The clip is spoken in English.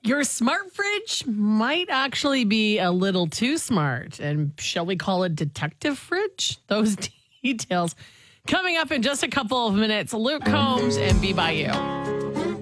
Your smart fridge might actually be a little too smart. And shall we call it detective fridge? Those details coming up in just a couple of minutes. Luke Combs and Be By You.